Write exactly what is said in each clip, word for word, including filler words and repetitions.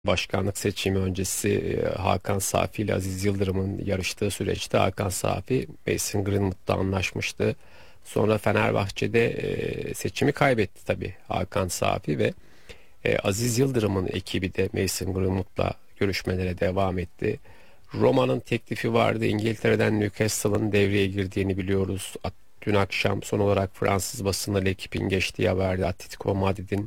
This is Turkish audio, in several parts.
Başkanlık seçimi öncesi e, Hakan Safi ile Aziz Yıldırım'ın yarıştığı süreçte Hakan Safi Mason Greenwood'la anlaşmıştı. Sonra Fenerbahçe'de e, seçimi kaybetti tabii Hakan Safi ve e, Aziz Yıldırım'ın ekibi de Mason Greenwood'la görüşmelere devam etti. Roma'nın teklifi vardı. İngiltere'den Newcastle'ın devreye girdiğini biliyoruz. At- Dün akşam son olarak Fransız basında L'Equipe'in geçtiği haberde Atletico Madrid'in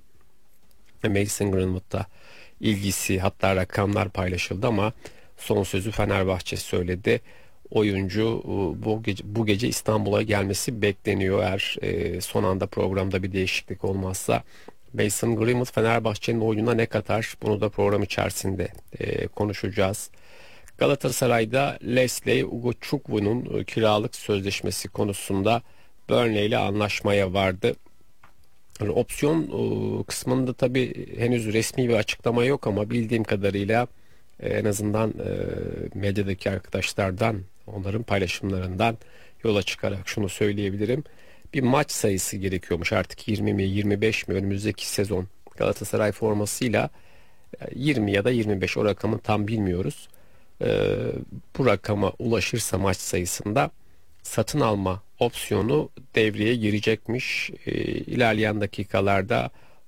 Mason Greenwood'la ilgisi, hatta rakamlar paylaşıldı ama son sözü Fenerbahçe söyledi. Oyuncu e, bu gece, bu gece İstanbul'a gelmesi bekleniyor eğer e, son anda programda bir değişiklik olmazsa. Mason Greenwood Fenerbahçe'nin oyununa ne katar, bunu da program içerisinde e, konuşacağız. Galatasaray'da Leslie Ugochukwu'nun e, kiralık sözleşmesi konusunda Burnley ile anlaşmaya vardı. Yani opsiyon e, kısmında tabii henüz resmi bir açıklama yok ama bildiğim kadarıyla e, en azından e, medyadaki arkadaşlardan, onların paylaşımlarından yola çıkarak şunu söyleyebilirim. Bir maç sayısı gerekiyormuş artık, yirmi mi yirmi beş mi önümüzdeki sezon Galatasaray formasıyla e, yirmi ya da yirmi beş, o rakamı tam bilmiyoruz. E, Bu rakama ulaşırsa maç sayısında satın alma opsiyonu devreye girecekmiş. E, ilerleyen dakikalarda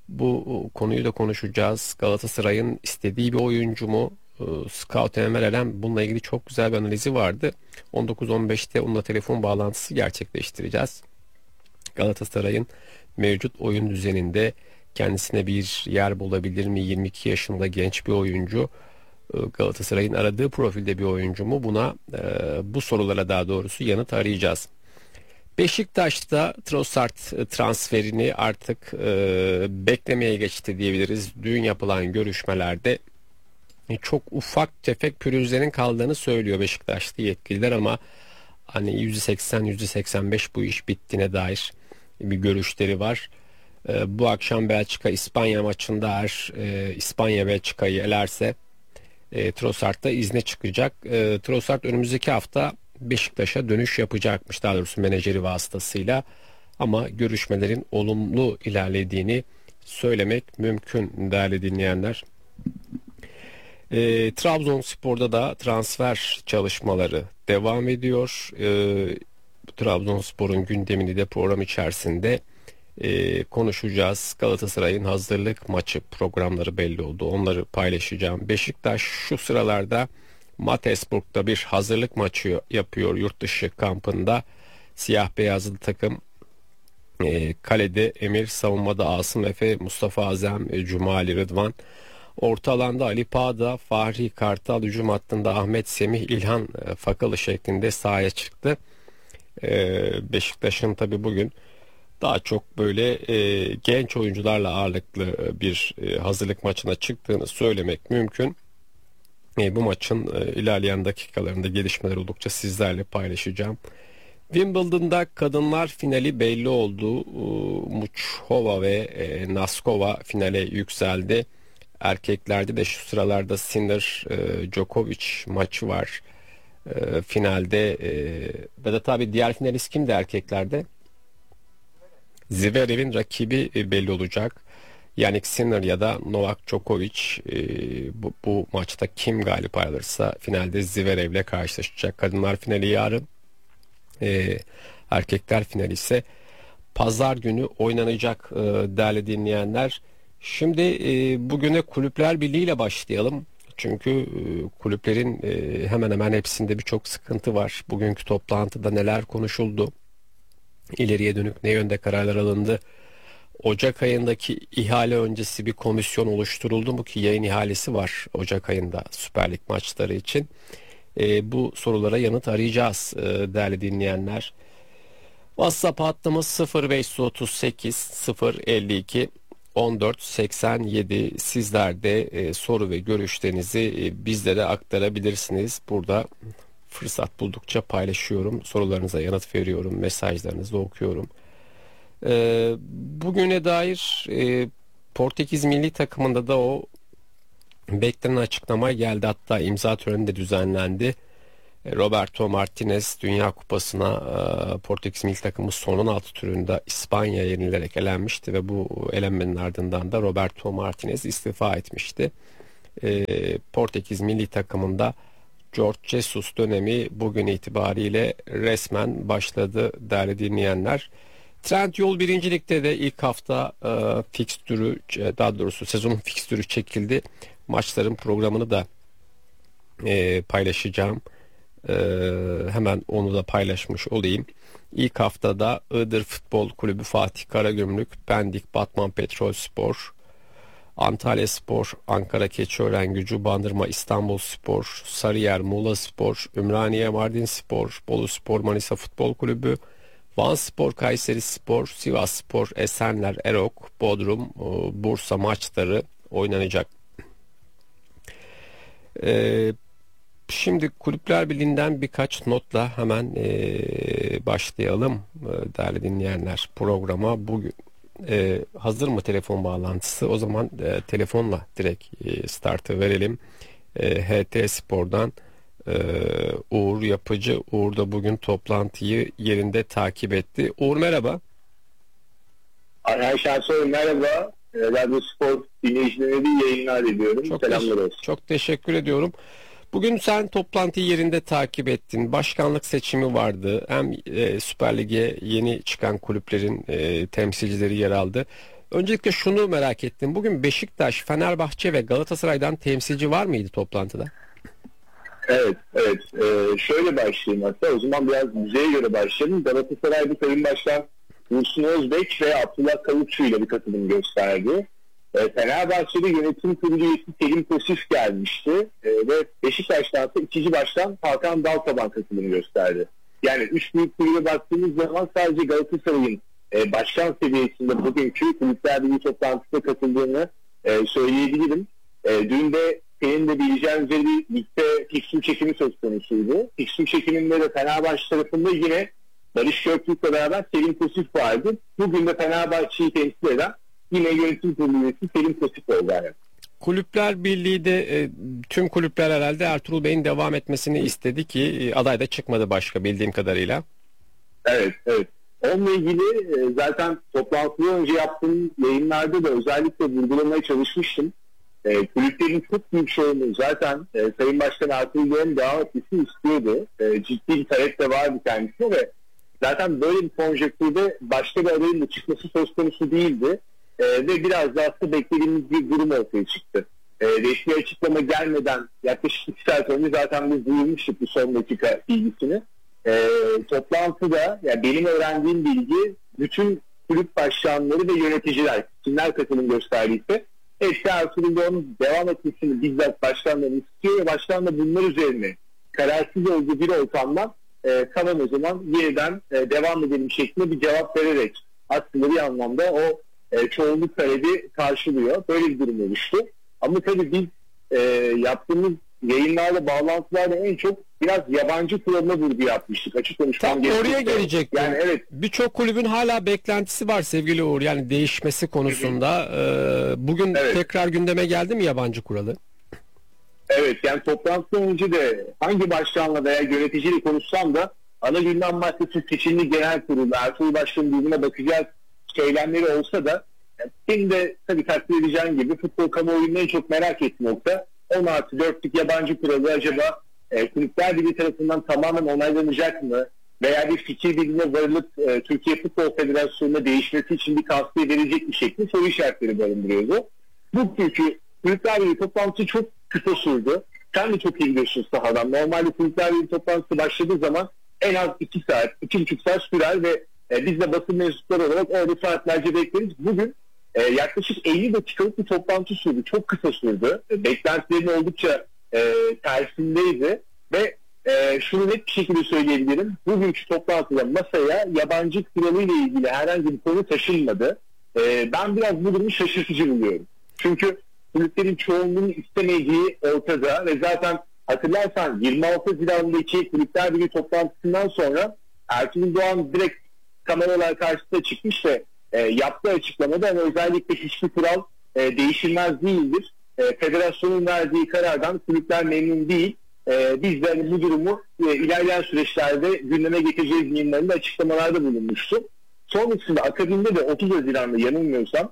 bu konuyu da konuşacağız. Galatasaray'ın istediği bir oyuncu mu? E, Scout Enver Eren bununla ilgili çok güzel bir analizi vardı. on dokuz on beşte onunla telefon bağlantısı gerçekleştireceğiz. Galatasaray'ın mevcut oyun düzeninde kendisine bir yer bulabilir mi? yirmi iki yaşında genç bir oyuncu. E, Galatasaray'ın aradığı profilde bir oyuncu mu? Buna e, bu sorulara daha doğrusu yanıt arayacağız. Beşiktaş'ta Trossard transferini artık e, beklemeye geçti diyebiliriz. Dün yapılan görüşmelerde e, çok ufak tefek pürüzlerin kaldığını söylüyor Beşiktaşlı yetkililer ama hani yüzde seksen yüzde seksen beş bu iş bittiğine dair bir görüşleri var. E, bu akşam Belçika İspanya maçında eğer e, İspanya Belçika'yı elerse e, Trossard da izne çıkacak. E, Trossard önümüzdeki hafta Beşiktaş'a dönüş yapacakmış, daha doğrusu menajeri vasıtasıyla, ama görüşmelerin olumlu ilerlediğini söylemek mümkün değerli dinleyenler. E, Trabzonspor'da da transfer çalışmaları devam ediyor. E, Trabzonspor'un gündemini de program içerisinde e, konuşacağız. Galatasaray'ın hazırlık maçı programları belli oldu. Onları paylaşacağım. Beşiktaş şu sıralarda Matesburg'da bir hazırlık maçı yapıyor yurt dışı kampında. Siyah beyazlı takım e, kalede Emir, savunmada Asım Efe, Mustafa Azem, e, Cumali Rıdvan. Orta alanda Ali Pağda, Fahri Kartal, hücum hattında Ahmet Semih, İlhan e, Fakalı şeklinde sahaya çıktı. E, Beşiktaş'ın tabi bugün daha çok böyle e, genç oyuncularla ağırlıklı e, bir e, hazırlık maçına çıktığını söylemek mümkün. E, bu maçın e, ilerleyen dakikalarında gelişmeler oldukça sizlerle paylaşacağım. Wimbledon'da kadınlar finali belli oldu. E, Muchova ve e, Naskova finale yükseldi. Erkeklerde de şu sıralarda Sinner e, Djokovic maçı var. E, finalde e, ve de tabii diğer finalist kimdi erkeklerde? Zverev'in rakibi e, belli olacak. Yannick Sinner ya da Novak Djokovic, e, bu, bu maçta kim galip ayrılırsa finalde Zverev'le karşılaşacak. Kadınlar finali yarın, e, erkekler finali ise pazar günü oynanacak e, değerli dinleyenler. Şimdi e, bugüne Kulüpler Birliği ile başlayalım. Çünkü e, kulüplerin e, hemen hemen hepsinde birçok sıkıntı var. Bugünkü toplantıda neler konuşuldu? İleriye dönük ne yönde kararlar alındı? Ocak ayındaki ihale öncesi bir komisyon oluşturuldu mu ki yayın ihalesi var Ocak ayında Süper Lig maçları için. E, bu sorulara yanıt arayacağız e, değerli dinleyenler. WhatsApp hattımız sıfır beş otuz sekiz sıfır elli iki on dört seksen yedi. Sizler de e, soru ve görüşlerinizi e, bizlere aktarabilirsiniz. Burada fırsat buldukça paylaşıyorum. Sorularınıza yanıt veriyorum. Mesajlarınızı okuyorum. E, bugüne dair e, Portekiz milli takımında da o beklenen açıklama geldi. Hatta imza töreni de düzenlendi. Roberto Martinez Dünya Kupası'na e, Portekiz milli takımı son on altı turunda İspanya yenilerek elenmişti ve bu elenmenin ardından da Roberto Martinez istifa etmişti. e, Portekiz milli takımında Jorge Jesus dönemi bugün itibariyle resmen başladı değerli dinleyenler. Trendyol birinci Lig'de de ilk hafta e, fikstürü, daha doğrusu sezonun fikstürü çekildi. Maçların programını da e, paylaşacağım. E, hemen onu da paylaşmış olayım. İlk haftada Iğdır Futbol Kulübü Fatih Karagümrük, Pendik Batman Petrolspor, Antalya Spor, Ankara Keçiörengucu, Bandırma İstanbulspor, Sarıyer Muğlaspor, Ümraniye Mardinspor, Boluspor Manisa Futbol Kulübü, Vanspor Kayserispor, Sivasspor, Esenler Erok, Bodrum, Bursa maçları oynanacak. Ee, şimdi Kulüpler Birliği'nden birkaç notla hemen ee, başlayalım ee, değerli dinleyenler programa. Bugün ee, hazır mı telefon bağlantısı? O zaman e, telefonla direkt e, startı verelim. E, H T Spor'dan e, Uğur Yapıcı. Uğur da bugün toplantıyı yerinde takip etti. Uğur merhaba. Ayhan Şensoy merhaba. Radyo Spor dinleyicilerine bir yayınlar ediyorum. Çok Selamlar teş- olsun. Çok teşekkür ediyorum. Bugün sen toplantıyı yerinde takip ettin. Başkanlık seçimi vardı. Hem e, Süper Lig'e yeni çıkan kulüplerin e, temsilcileri yer aldı. Öncelikle şunu merak ettim. Bugün Beşiktaş, Fenerbahçe ve Galatasaray'dan temsilci var mıydı toplantıda? Evet, evet. Ee, şöyle başlayayım hatta. O zaman biraz müzeye göre başlayalım. Galatasaray'da Sayın Başkan Dursun Özbek ve Abdullah Kavukçu ile bir katılım gösterdi. Ee, Fenerbahçe'de yönetim kurulu üyesi Selim Kosif gelmişti. Ee, ve Beşiktaş'tan ise ikinci başkan Hakan Daltaban katılım gösterdi. Yani üç büyük kulübe baktığımız zaman sadece Galatasaray'ın e, başkan seviyesinde bugünkü Kulüpler Birliği toplantısına katıldığını e, söyleyebilirim. E, dün de senin de bileceğin üzere bir ligde fikstür çekimi söz konusuydu. Fikstür çekiminde de Fenerbahçe tarafında yine Barış Göktürk'le beraber Selim Kosif vardı. Bugün de Fenerbahçe'yi temsil eden yine yönetim kurulu üyesi Selim Kosif oldu. Yani. Kulüpler Birliği de e, tüm kulüpler herhalde Ertuğrul Bey'in devam etmesini istedi ki e, aday da çıkmadı başka bildiğim kadarıyla. Evet, evet. Onunla ilgili e, zaten toplantıdan önce yaptığım yayınlarda da özellikle vurgulamaya çalışmıştım. E, kulüplerin çok büyük çoğunluğu zaten e, Sayın Başkan Ertuğrul Bey'in devam etmesini istiyordu. E, ciddi bir talep de vardı kendisine ve zaten böyle bir konjektürde başka bir adayın da çıkması söz konusu değildi. E, ve biraz da aslında beklediğimiz bir durum ortaya çıktı. E, resmi açıklama gelmeden yaklaşık iki saat önce zaten biz duyurmuştuk bu son dakika bilgisini. E, toplantıda yani benim öğrendiğim bilgi bütün kulüp başkanları ve yöneticiler kimler katılım gösterdiyse hepsi Ertuğrul Doğan'ın devam etmesini bizzat başkanların istiyor ve başkan da bunlar üzerine kararsız olduğu bir ortamdan e, tamam o zaman yeniden e, devam edelim şeklinde bir cevap vererek aslında bir anlamda o e, çoğunluk talebi karşılıyor. Böyle bir durum oluştu. Ama tabii biz e, yaptığımız yayınlarla, bağlantılarla en çok biraz yabancı kuralına vurgu yapmıştık. Açık konuşmam Tam gerekirse. oraya gelecektim. Yani evet. Birçok kulübün hala beklentisi var sevgili Uğur. Yani değişmesi konusunda. Ee, bugün Evet. tekrar gündeme geldi mi yabancı kuralı? Evet, yani toplantıdan önce de hangi başkanla veya yöneticiyle konuşsam da ana gündem maddesi seçimli genel kurulu, Ertuğrul Başkan'ın durumuna bakacağız söylemleri olsa da yani senin de tabii takdir edeceğin gibi futbol kamuoyunun en çok merak ettiği nokta on artı dörtlük yabancı kuralı acaba e, Kulüpler Birliği tarafından tamamen onaylanacak mı? Veya bir fikir birliğine varılıp e, Türkiye Futbol Federasyonu'na değişmesi için bir tavsiye verecek bir şekilde soru işaretleri barındırıyordu. Bugünkü Kulüpler Birliği toplantısı çok kısa sürdü. Sen de çok iyi biliyorsun sahadan. Normalde Kulüpler Birliği toplantısı başladığı zaman en az iki saat, iki buçuk saat sürer ve e, biz de basın mensupları olarak orada saatlerce bekleriz. Bugün e, yaklaşık elli dakikalık bir toplantı sürdü. Çok kısa sürdü. E, beklentilerin oldukça e, tersindeydi ve e, şunu net bir şekilde söyleyebilirim. Bugünkü toplantıda masaya yabancı kuralıyla ilgili herhangi bir konu taşınmadı. E, ben biraz bu durumu şaşırtıcı buluyorum. Çünkü kulüplerin çoğunluğunun istemediği ortada ve zaten hatırlarsan yirmi altı Haziran'daki Kulüpler Birliği toplantısından sonra Ertuğrul Doğan direkt kameralar karşısına çıkmış ve e, yaptığı açıklamada yani özellikle hiçbir kural e, değişilmez değildir. E, federasyonun verdiği karardan kulüpler memnun değil. E, biz de hani bu durumu e, ilerleyen süreçlerde gündeme getireceğiz yayınlarında açıklamalarda bulunmuştu. Sonrasında akabinde de otuz Haziran'da yanılmıyorsam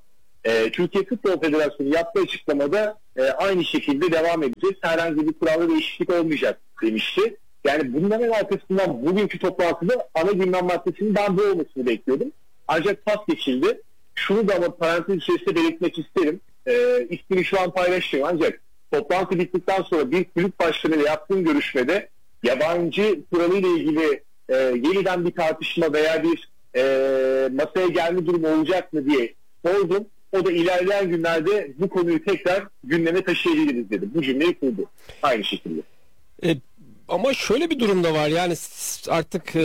E, Türkiye Futbol Federasyonu yaptığı açıklamada e, aynı şekilde devam edeceğiz. Herhangi bir kuralda değişiklik olmayacak demişti. Yani bunların arkasından bugünkü toplantıda ana gündem maddesinin ben bu olmasını bekliyordum. Ancak pas geçildi. Şunu da ama parantez içerisinde belirtmek isterim. E, ismini şu an paylaşmıyorum ancak toplantı bittikten sonra bir kulüp başkanıyla yaptığım görüşmede yabancı kuralıyla ilgili e, yeniden bir tartışma veya bir e, masaya gelme durumu olacak mı diye sordum. O da ilerleyen günlerde bu konuyu tekrar gündeme taşıyabiliriz dedi. Bu cümleyi kurdu. Aynı şekilde. E, ama şöyle bir durum da var. Yani artık e,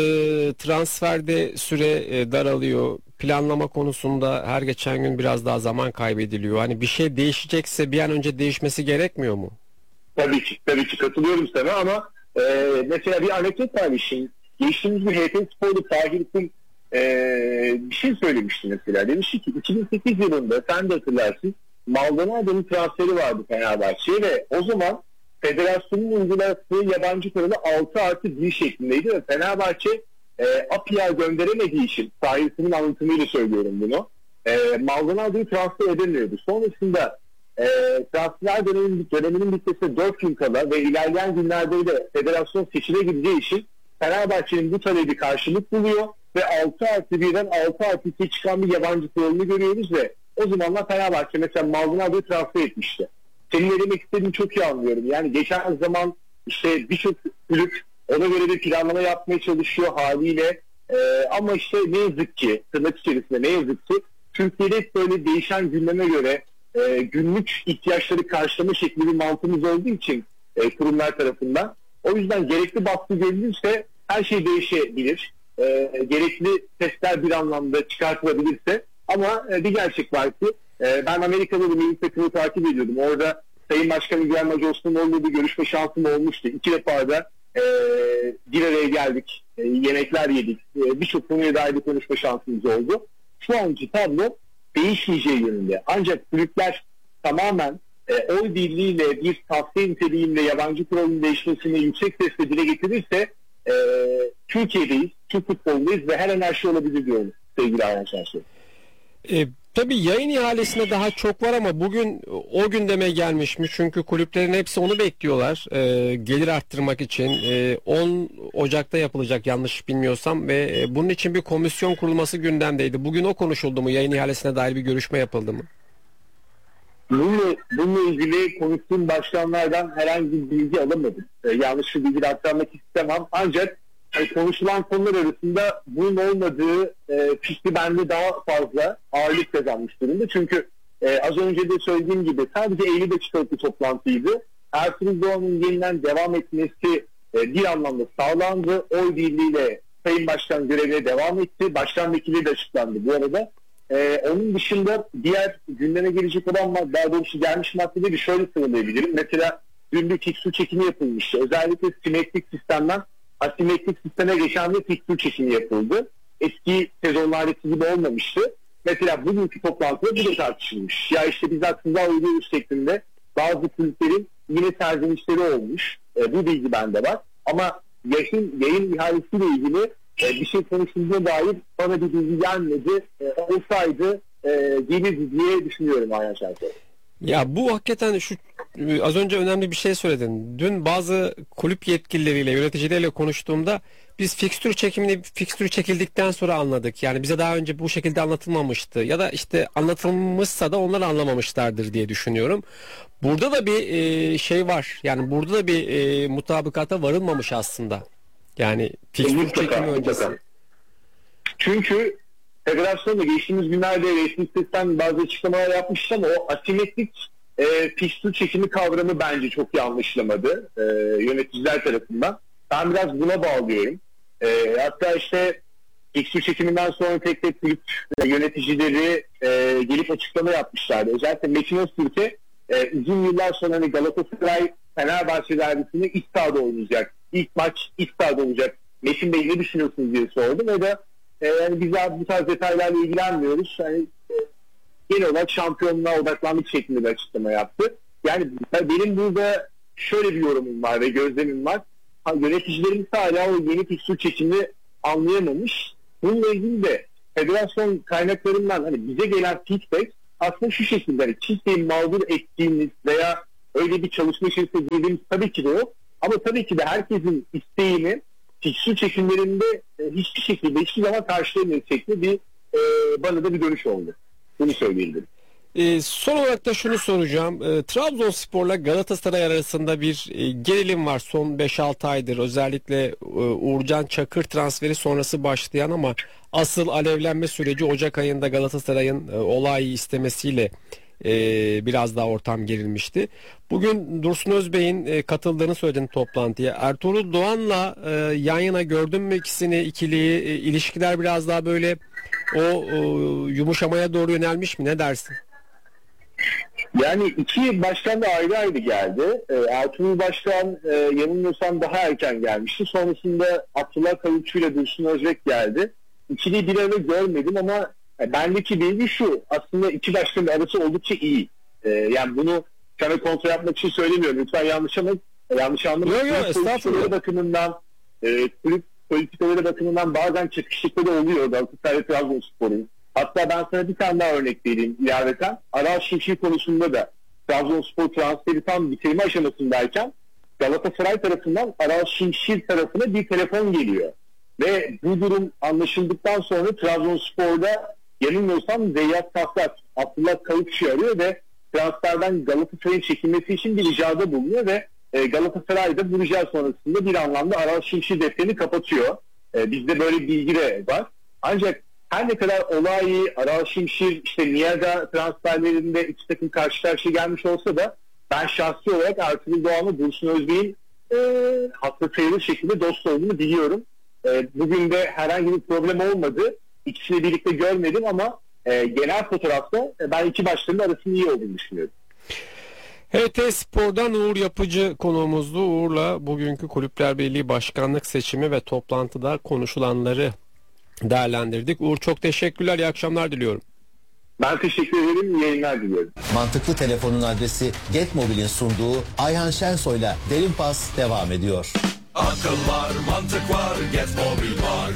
transferde süre e, daralıyor. Planlama konusunda her geçen gün biraz daha zaman kaybediliyor. Hani bir şey değişecekse bir an önce değişmesi gerekmiyor mu? Tabii ki, tabii ki katılıyorum sana ama e, mesela bir anekdot paylaşayım. Geçtiğimiz bir H P Spor'da Tahir Kum e, bir şey söylemişti mesela. Demişti ki iki bin sekiz yılında sen de hatırlarsın Maldonado'nun transferi vardı Fenerbahçe'ye ve o zaman federasyonun uyguladığı yabancı kuralı altı artı bir şeklindeydi ve Fenerbahçe e, A P I'ye gönderemediği için Tahir Kum'un anlatımıyla söylüyorum bunu. E, Maldonado'yu transfer edemiyordu. Sonrasında e, transfer döneminin, döneminin bitmesine dört gün kala ve ilerleyen günlerde de federasyon seçile gideceği için Fenerbahçe'nin bu talebi karşılık buluyor ve altı artı birden altı artı ikiye çıkan bir yabancı kuralını görüyoruz ve o zamanlar Fenerbahçe mesela Maldonado'yu transfer etmişti. Senin ne demek istediğini çok iyi anlıyorum. Yani geçen zaman işte birçok kulüp ona göre bir planlama yapmaya çalışıyor haliyle. Ee, ama işte ne yazık ki, tırnak içerisinde ne yazık ki Türkiye'de böyle değişen gündeme göre e, günlük ihtiyaçları karşılama şekli bir mantığımız olduğu için e, kurumlar tarafından. O yüzden gerekli baskı görülürse her şey değişebilir. E, gerekli testler bir anlamda çıkartılabilirse. Ama e, bir gerçek var ki e, ben Amerika'da da milli takımı takip ediyordum. Orada Sayın Başkan İbrahim Hacı Osmanoğlu'yla bir görüşme şansım olmuştu. İki defa da e, bir araya geldik. E, yemekler yedik. E, Birçok konuya dair bir konuşma şansımız oldu. Şu anki tablo değişmeyeceği yönünde. Ancak kulüpler tamamen e, oy birliğiyle bir tavsiye niteliğinde yabancı kuralın değişmesini yüksek sesle dile getirirse e, Türkiye'deyiz, Türk futbolundayız ve her an her şey olabilir diyorum sevgili Ayhan Şensoy. E, tabii yayın ihalesinde daha çok var ama bugün o gündeme gelmiş mi? Çünkü kulüplerin hepsi onu bekliyorlar. E, gelir arttırmak için. E, on Ocak'ta yapılacak yanlış bilmiyorsam ve e, bunun için bir komisyon kurulması gündemdeydi. Bugün o konuşuldu mu? Yayın ihalesine dair bir görüşme yapıldı mı? Bununla, bununla ilgili konuştuğum başkanlardan herhangi bir bilgi alamadım. E, yanlış bir bilgi aktarmak istemem. Ancak yani konuşulan konular arasında bunun olmadığı e, fikri bende daha fazla ağırlık kazanmış durumda. Çünkü e, az önce de söylediğim gibi sadece Eylül açıklıklı toplantıydı. Ertuğrul Doğan'ın yeniden devam etmesi e, bir anlamda sağlandı. Oy birliğiyle Sayın Başkan görevine devam etti. Başkan vekili de açıklandı bu arada. Ee, onun dışında diğer gündeme gelecek olan madde, daha doğrusu gelmiş maddeleri şöyle sıralayabilirim. Mesela dün bir fikstür çekimi yapılmıştı. Özellikle simetrik sistemden asimetrik sisteme geçen bir fikstür çekimi yapıldı. Eski sezonlardaki gibi olmamıştı. Mesela bugünkü toplantıda bu da tartışılmış. Ya işte biz aslında uyuyoruz şeklinde bazı kulüplerin yine serzenişleri olmuş. E, bu bilgi bende var. Ama yayın, yayın ihalesiyle ilgili bir şey konuşulduğuna dair bana bir bilgi gelmedi. E, olsaydı e, gelirdi diye düşünüyorum Ayhan Şensoy. Ya bu hakikaten şu az önce önemli bir şey söyledin. Dün bazı kulüp yetkilileriyle, yöneticileriyle konuştuğumda biz fikstür çekimini fikstür çekildikten sonra anladık. Yani bize daha önce bu şekilde anlatılmamıştı. Ya da işte anlatılmışsa da onlar anlamamışlardır diye düşünüyorum. Burada da bir e, şey var. Yani burada da bir e, mutabakata varılmamış aslında. Yani fikstür çekimi öncesi. Çünkü federasyonda geçtiğimiz günlerde resmi sitesten bazı açıklamalar yapmıştı ama o asimetrik e, fikstür çekimi kavramı bence çok iyi anlaşılamadı e, yöneticiler tarafından. Ben biraz buna bağlıyorum. E, hatta işte fikstür çekiminden sonra tek tek kulüp yöneticileri e, gelip açıklama yapmışlardı. Özellikle Metin Öztürk'e e, uzun yıllar sonra hani Galatasaray Fenerbahçe derbisinde iç sahada oynayacak. İlk maç iç sahada olacak. Metin Bey ne düşünüyorsunuz diye sordum. O da e, yani biz abi bu tarz detaylarla ilgilenmiyoruz. Yani e, genel olarak şampiyonluğa odaklanmak şeklinde bir açıklama yaptı. Yani benim burada şöyle bir yorumum var ve gözlemim var. Ha, yöneticilerimiz hala o yeni fikstür çekimini anlayamamış. Bununla ilgili de federasyon kaynaklarından hani bize gelen feedback aslında şu şekilde hani kimseyi mağdur ettiğimiz veya öyle bir çalışma içerisinde girdiğimiz tabii ki de o. Ama tabii ki de herkesin isteğini fikstür çekimlerinde e, hiçbir şekilde hiçbir zaman karşılayamayacak şekilde bir e, bana da bir dönüş oldu. Bunu söyleyebilirim. E, son olarak da şunu soracağım. E, Trabzonspor'la Galatasaray arasında bir e, gerilim var son beş altı aydır. Özellikle e, Uğurcan Çakır transferi sonrası başlayan ama asıl alevlenme süreci Ocak ayında Galatasaray'ın e, Olağay'ı istemesiyle e, biraz daha ortam gerilmişti. Bugün Dursun Özbey'in e, katıldığını söyledin toplantıya. Ertuğrul Doğan'la e, yan yana gördün mü ikisini, ikiliyi, e, ilişkiler biraz daha böyle o e, yumuşamaya doğru yönelmiş mi? Ne dersin? Yani iki başkan da ayrı ayrı geldi. E, Ertuğrul Başkan e, yanılmıyorsam daha erken gelmişti. Sonrasında Abdullah Kavukçu ile Dursun Özbek geldi. İkiliyi bir arada görmedim ama e, bendeki bilgi şu. Aslında iki başkanın arası oldukça iyi. E, yani bunu sana kontrol yapmak için söylemiyorum. Lütfen yanlış anlamayın. Yanlış anlamayın. Yok yok estağfurullah. Bakımından, e, kulüp politikaları bakımından bazen çakışıkları oluyor Galatasaray Trabzonspor'un. Hatta ben sana bir tane daha örnek vereyim ilaveten. Aral Şimşir konusunda da Trabzonspor transferi tam bitirme aşamasındayken Galatasaray tarafından Aral Şimşir tarafına bir telefon geliyor. Ve bu durum anlaşıldıktan sonra Trabzonspor'da yanılmıyorsam Zeyyat Tahlat, Abdullah Kavukçu'yu arıyor ve transferden Galatasaray'ın çekilmesi için bir ricada bulunuyor ve Galatasaray da bu rica sonrasında bir anlamda Aral Şimşir defterini kapatıyor. Bizde böyle bir bilgi de var. Ancak her ne kadar Olağay'ı, Aral Şimşir, işte Niyaga transferlerinde iki takım karşı karşıya gelmiş olsa da ben şahsi olarak Ertuğrul Doğan'la Dursun Özbey'in e, haklı sayılır şekilde dost olduğunu biliyorum. E, bugün de herhangi bir problem olmadı. İkisini birlikte görmedim ama e, genel fotoğrafta e, ben iki başkanın arasının iyi olduğunu düşünüyorum. H T Spor'dan Uğur Yapıcı konuğumuzdu. Uğur'la bugünkü Kulüpler Birliği başkanlık seçimi ve toplantıda konuşulanları değerlendirdik. Uğur çok teşekkürler. İyi akşamlar diliyorum. Ben teşekkür ederim. İyi yayınlar diliyorum. Mantıklı Telefon'un adresi Getmobil'in sunduğu Ayhan Şensoy'la Derin Pas devam ediyor. Akıl var, mantık var, Getmobil var.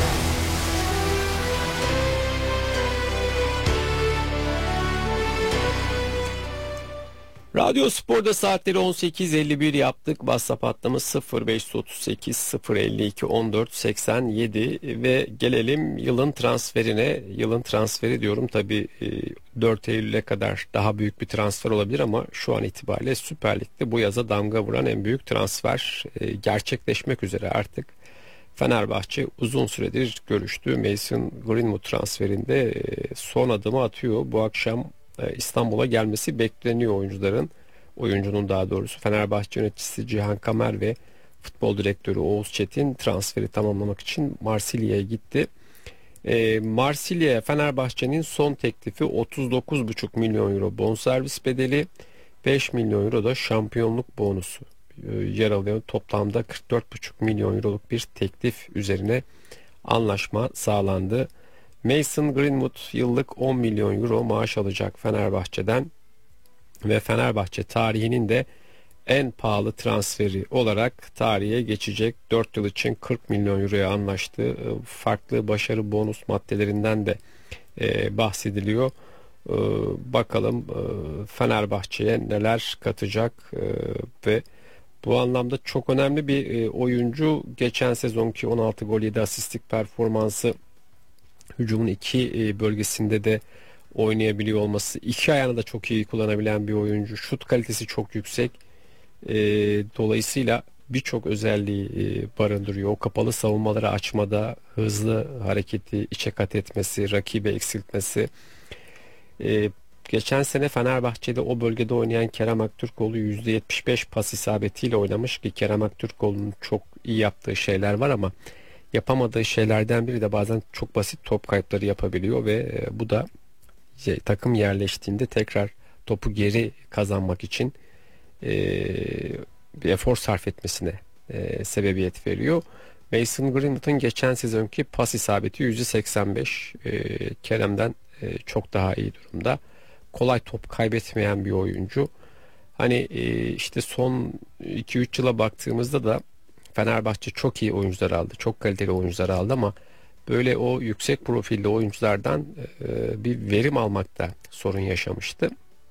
Radyo Spor'da saatleri on sekiz elli bir yaptık. WhatsApp hattımız sıfır beş otuz sekiz sıfır elli iki on dört seksen yedi ve gelelim yılın transferine. Yılın transferi diyorum tabii dört Eylül'e kadar daha büyük bir transfer olabilir ama şu an itibariyle Süper Lig'de bu yaza damga vuran en büyük transfer gerçekleşmek üzere artık. Fenerbahçe uzun süredir görüştüğü Mason Greenwood transferinde son adımı atıyor. Bu akşam İstanbul'a gelmesi bekleniyor oyuncuların. Oyuncunun daha doğrusu Fenerbahçe yöneticisi Cihan Kamer ve futbol direktörü Oğuz Çetin transferi tamamlamak için Marsilya'ya gitti. E, Marsilya'ya Fenerbahçe'nin son teklifi otuz dokuz buçuk milyon euro bonservis bedeli, beş milyon euro da şampiyonluk bonusu e, yer alıyor. Toplamda kırk dört buçuk milyon euroluk bir teklif üzerine anlaşma sağlandı. Mason Greenwood yıllık on milyon euro maaş alacak Fenerbahçe'den ve Fenerbahçe tarihinin de en pahalı transferi olarak tarihe geçecek. dört yıl için kırk milyon euroya anlaştı. Farklı başarı bonus maddelerinden de e, bahsediliyor. E, bakalım e, Fenerbahçe'ye neler katacak e, ve bu anlamda çok önemli bir e, oyuncu. Geçen sezonki on altı gol yedi asistlik performansı, hücumun iki bölgesinde de oynayabiliyor olması, iki ayağını da çok iyi kullanabilen bir oyuncu. Şut kalitesi çok yüksek. E, dolayısıyla birçok özelliği e, barındırıyor. O kapalı savunmaları açmada, hızlı hareketi, içe kat etmesi, rakibi eksiltmesi. E, geçen sene Fenerbahçe'de o bölgede oynayan Kerem Aktürkoğlu yüzde yetmiş beş pas isabetiyle oynamış ki Kerem Aktürkoğlu'nun çok iyi yaptığı şeyler var ama yapamadığı şeylerden biri de bazen çok basit top kayıpları yapabiliyor ve bu da şey, takım yerleştiğinde tekrar topu geri kazanmak için e, bir efor sarf etmesine e, sebebiyet veriyor. Mason Greenwood'un geçen sezonki pas isabeti yüzde seksen beş, e, Kerem'den e, çok daha iyi durumda. Kolay top kaybetmeyen bir oyuncu. Hani e, işte son iki üç yıla baktığımızda da Fenerbahçe çok iyi oyuncular aldı. Çok kaliteli oyuncular aldı ama böyle o yüksek profilde oyunculardan e, bir verim almakta sorun yaşamıştı.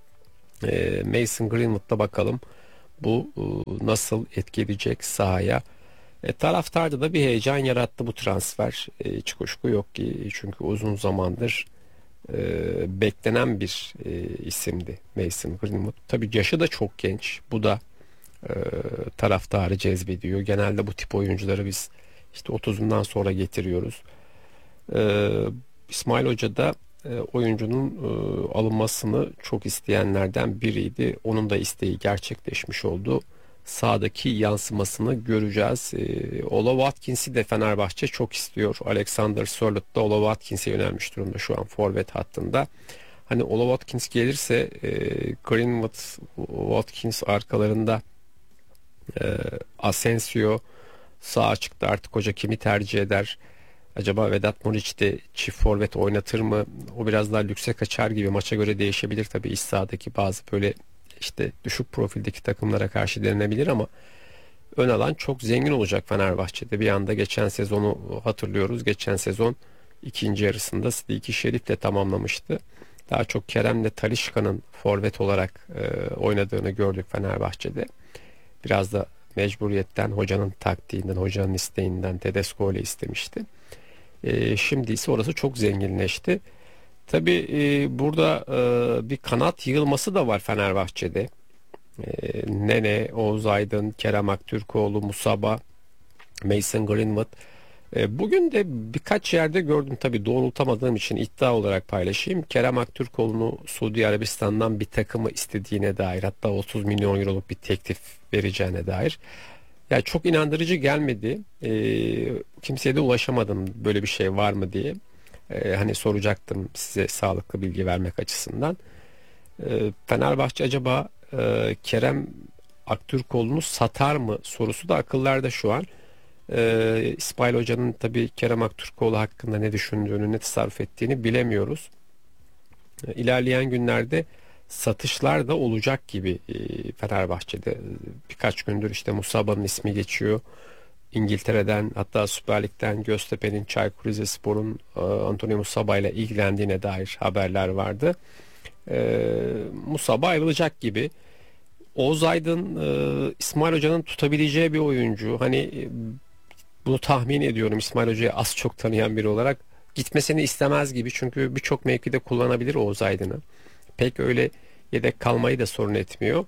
E, Mason Greenwood'da bakalım bu e, nasıl etki edecek sahaya. E, taraftarda da bir heyecan yarattı bu transfer. E, hiç kuşku yok ki çünkü uzun zamandır e, beklenen bir e, isimdi Mason Greenwood. Tabii yaşı da çok genç. Bu da e, taraftarı cezbediyor. Genelde bu tip oyuncuları biz işte otuzundan sonra getiriyoruz. E, İsmail Hoca da e, oyuncunun e, alınmasını çok isteyenlerden biriydi. Onun da isteği gerçekleşmiş oldu. Sahadaki yansımasını göreceğiz. E, Ola Watkins'i de Fenerbahçe çok istiyor. Alexander Sörloth da Ola Watkins'e yönelmiş durumda şu an forvet hattında. Hani Ola Watkins gelirse e, Greenwood, Watkins arkalarında e, Asensio sağ açıkta artık hoca kimi tercih eder? Acaba Vedat Muriç de çift forvet oynatır mı? O biraz daha lükse kaçar gibi, maça göre değişebilir tabii. İç sahadaki bazı böyle işte düşük profildeki takımlara karşı denenebilir ama ön alan çok zengin olacak Fenerbahçe'de. Bir anda geçen sezonu hatırlıyoruz. Geçen sezon ikinci yarısında Sidiki Şerif'le tamamlamıştı. Daha çok Kerem'le Talisca'nın forvet olarak e, oynadığını gördük Fenerbahçe'de. Biraz da mecburiyetten, hocanın taktiğinden, hocanın isteğinden Tedesco ile istemişti. E, şimdi ise orası çok zenginleşti. Tabii e, burada e, bir kanat yığılması da var Fenerbahçe'de. E, Nene, Oğuz Aydın, Kerem Aktürkoğlu, Musaba, Mason Greenwood. E, bugün de birkaç yerde gördüm, tabii doğrultamadığım için iddia olarak paylaşayım. Kerem Aktürkoğlu'nu Suudi Arabistan'dan bir takımı istediğine dair, hatta otuz milyon euroluk bir teklif vereceğine dair. Yani çok inandırıcı gelmedi. E, kimseye de ulaşamadım böyle bir şey var mı diye. Ee, hani soracaktım size sağlıklı bilgi vermek açısından. Ee, Fenerbahçe acaba e, Kerem Aktürkoğlu'nu satar mı sorusu da akıllarda şu an. Ee, İsmail Hoca'nın tabii Kerem Aktürkoğlu hakkında ne düşündüğünü, ne tasarruf ettiğini bilemiyoruz. Ee, ilerleyen günlerde satışlar da olacak gibi e, Fenerbahçe'de. Birkaç gündür işte Musaba'nın ismi geçiyor. İngiltere'den, hatta Süper Lig'den Göztepe'nin, Çaykur Rizespor'un e, Antonio Musaba ile ilgilendiğine dair haberler vardı. E, Musaba ayrılacak gibi. Oğuz Aydın e, İsmail Hoca'nın tutabileceği bir oyuncu. Hani e, bunu tahmin ediyorum, İsmail Hoca'yı az çok tanıyan biri olarak gitmesini istemez gibi. Çünkü birçok mevkide kullanabilir Oğuz Aydın'ı. Pek öyle yedek kalmayı da sorun etmiyor.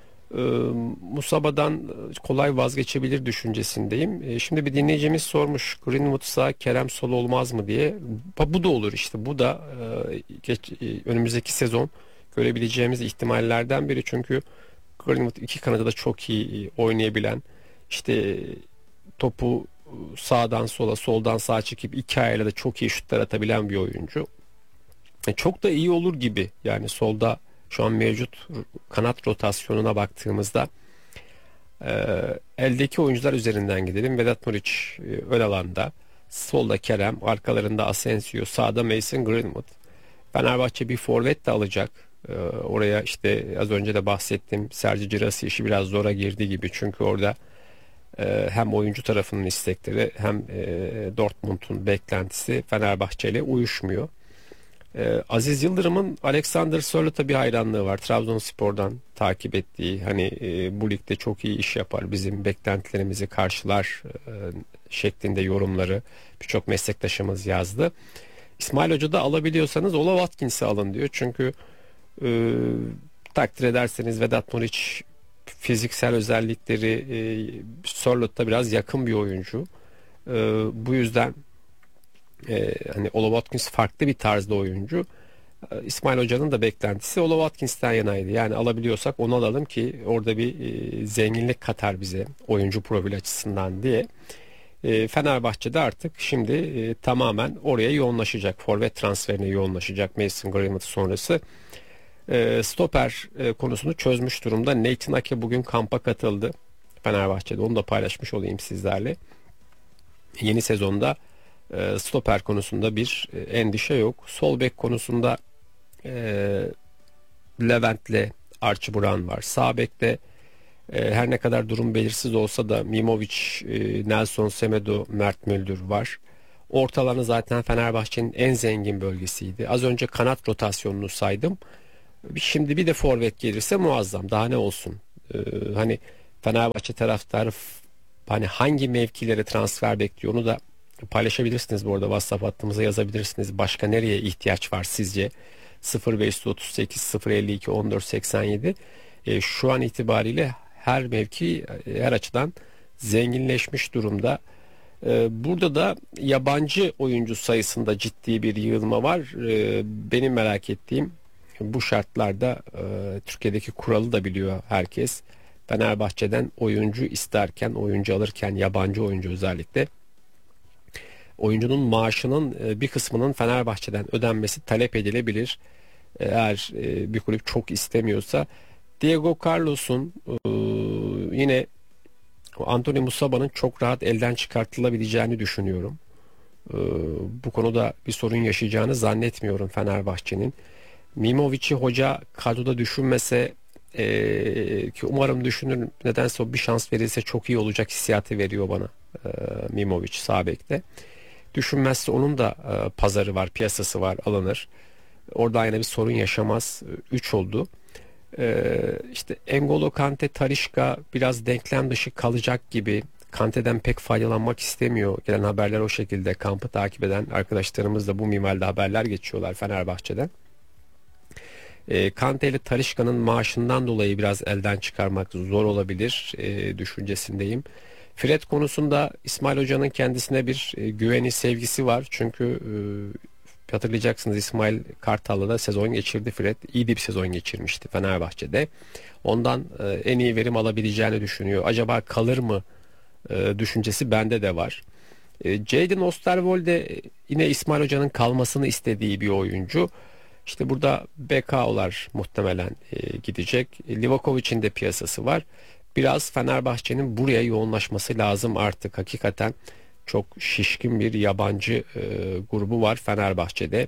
Musaba'dan kolay vazgeçebilir düşüncesindeyim. Şimdi bir dinleyicimiz sormuş, Greenwood'sa Kerem sol olmaz mı diye. Bu da olur işte. Bu da geç, önümüzdeki sezon görebileceğimiz ihtimallerden biri. Çünkü Greenwood iki kanadı da çok iyi oynayabilen, işte topu sağdan sola, soldan sağa çekip iki ayağıyla da çok iyi şutlar atabilen bir oyuncu. Çok da iyi olur gibi. Yani solda şu an mevcut kanat rotasyonuna baktığımızda e, eldeki oyuncular üzerinden gidelim. Vedat Muriç e, ön alanda, solda Kerem, arkalarında Asensio, sağda Mason Greenwood. Fenerbahçe bir forvet de alacak. E, oraya işte az önce de bahsettiğim Sergi Girassi işi biraz zora girdi gibi. Çünkü orada e, hem oyuncu tarafının istekleri hem e, Dortmund'un beklentisi Fenerbahçe ile uyuşmuyor. Ee, Aziz Yıldırım'ın Alexander Sörloth'a bir hayranlığı var. Trabzonspor'dan takip ettiği, hani e, bu ligde çok iyi iş yapar, bizim beklentilerimizi karşılar e, şeklinde yorumları birçok meslektaşımız yazdı. İsmail Hoca da alabiliyorsanız Ola Watkins'i alın diyor. Çünkü e, takdir ederseniz Vedat Muriç fiziksel özellikleri e, Sörloth'a biraz yakın bir oyuncu. E, bu yüzden Ee, hani Ola Watkins farklı bir tarzda oyuncu. Ee, İsmail Hoca'nın da beklentisi Ola Watkins'ten yanaydı. Yani alabiliyorsak onu alalım ki orada bir e, zenginlik katar bize oyuncu profil açısından diye. E, Fenerbahçe'de artık şimdi e, tamamen oraya yoğunlaşacak. Forvet transferine yoğunlaşacak Mason Greenwood sonrası. E, stoper e, konusunu çözmüş durumda. Nathan Ake bugün kampa katıldı Fenerbahçe'de. Onu da paylaşmış olayım sizlerle. Yeni sezonda stoper konusunda bir endişe yok. Sol bek konusunda e, Levent'le Archie Brown var. Sağ bekte e, her ne kadar durum belirsiz olsa da Mimovic, e, Nelson Semedo, Mert Müldür var. Ortalarını zaten Fenerbahçe'nin en zengin bölgesiydi. Az önce kanat rotasyonunu saydım. Şimdi bir de forvet gelirse muazzam. Daha ne olsun? Ee, hani Fenerbahçe taraftarı hani hangi mevkilere transfer bekliyor onu da paylaşabilirsiniz. Bu arada WhatsApp hattımıza yazabilirsiniz. Başka nereye ihtiyaç var sizce? sıfır beş otuz sekiz sıfır elli iki on dört seksen yedi. E, şu an itibariyle her mevki her açıdan zenginleşmiş durumda. E, burada da yabancı oyuncu sayısında ciddi bir yığılma var. E, benim merak ettiğim bu şartlarda e, Türkiye'deki kuralı da biliyor herkes. Fenerbahçe'den oyuncu isterken, oyuncu alırken, yabancı oyuncu özellikle oyuncunun maaşının bir kısmının Fenerbahçe'den ödenmesi talep edilebilir. Eğer bir kulüp çok istemiyorsa. Diego Carlos'un yine Anthony Musaba'nın çok rahat elden çıkartılabileceğini düşünüyorum. Bu konuda bir sorun yaşayacağını zannetmiyorum Fenerbahçe'nin. Mimovic'i hoca kadroda düşünmese ki umarım düşünür, nedense o bir şans verilse çok iyi olacak hissiyatı veriyor bana Mimovic sağ bekte. Düşünmezse onun da e, pazarı var, piyasası var, alınır. Orada yine bir sorun yaşamaz. üç oldu. E, işte N'Golo Kante, Talisca biraz denklem dışı kalacak gibi. Kante'den pek faydalanmak istemiyor. Gelen haberler o şekilde. Kampı takip eden arkadaşlarımız da bu minvalde haberler geçiyorlar Fenerbahçe'den. E, Kante ile Talisca'nın maaşından dolayı biraz elden çıkarmak zor olabilir e, düşüncesindeyim. Fred konusunda İsmail Hoca'nın kendisine bir e, güveni, sevgisi var. Çünkü e, hatırlayacaksınız İsmail Kartal'la da sezon geçirdi Fred. İyi bir sezon geçirmişti Fenerbahçe'de. Ondan e, en iyi verim alabileceğini düşünüyor. Acaba kalır mı e, düşüncesi bende de var. E, Jadon Osterwolde yine İsmail Hoca'nın kalmasını istediği bir oyuncu. İşte burada B K'lar muhtemelen e, gidecek. Livakovic'in de piyasası var. Biraz Fenerbahçe'nin buraya yoğunlaşması lazım artık. Hakikaten çok şişkin bir yabancı e, grubu var Fenerbahçe'de.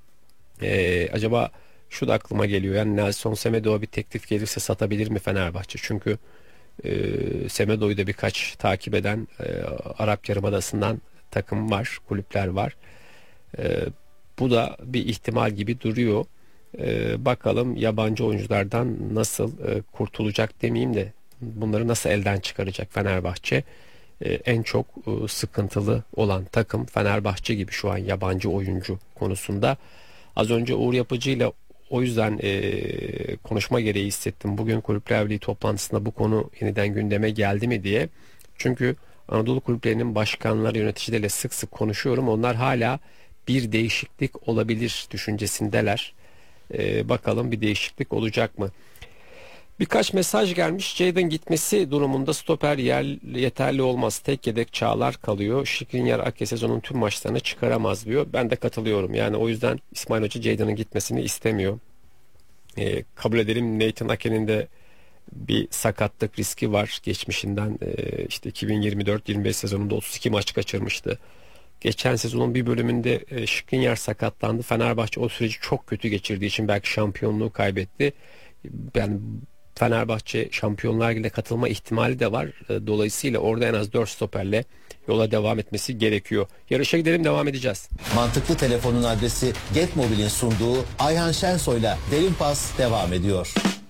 E, acaba şu da aklıma geliyor. Yani Nelson Semedo'ya bir teklif gelirse satabilir mi Fenerbahçe? Çünkü e, Semedo'yu da birkaç takip eden e, Arap Yarımadası'ndan takım var, kulüpler var. E, bu da bir ihtimal gibi duruyor. E, bakalım yabancı oyunculardan nasıl e, kurtulacak demeyeyim de bunları nasıl elden çıkaracak Fenerbahçe? Ee, en çok e, sıkıntılı olan takım Fenerbahçe gibi şu an yabancı oyuncu konusunda. Az önce Uğur Yapıcı ile o yüzden e, konuşma gereği hissettim. Bugün Kulüpler Birliği toplantısında bu konu yeniden gündeme geldi mi diye. Çünkü Anadolu kulüplerinin başkanları, yöneticileriyle sık sık konuşuyorum. Onlar hala bir değişiklik olabilir düşüncesindeler. Ee, bakalım bir değişiklik olacak mı? Birkaç mesaj gelmiş. Jadon gitmesi durumunda stoper yer yeterli olmaz. Tek yedek Çağlar kalıyor. Skriniar Ake sezonun tüm maçlarını çıkaramaz diyor. Ben de katılıyorum. Yani o yüzden İsmail Hoca Jadon'ın gitmesini istemiyor. Ee, kabul edelim Nathan Ake'nin de bir sakatlık riski var geçmişinden. Ee, işte iki bin yirmi dört yirmi beş sezonunda otuz iki maç kaçırmıştı. Geçen sezonun bir bölümünde e, Skriniar sakatlandı. Fenerbahçe o süreci çok kötü geçirdiği için belki şampiyonluğu kaybetti. Yani Fenerbahçe Şampiyonlar Ligi'ne katılma ihtimali de var. Dolayısıyla orada en az dört stoperle yola devam etmesi gerekiyor. Yarışa gidelim, devam edeceğiz. Mantıklı telefonun adresi Getmobil'in sunduğu Ayhan Şensoy'la Derin Pas devam ediyor.